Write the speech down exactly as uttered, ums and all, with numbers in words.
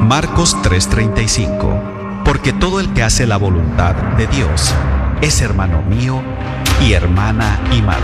Marcos tres treinta y cinco. Porque todo el que hace la voluntad de Dios es hermano mío y hermana y madre.